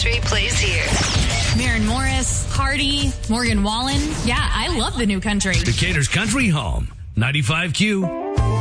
country plays here. Maren Morris, Hardy, Morgan Wallen. Yeah, I love the new country. Decatur's country home, 95Q.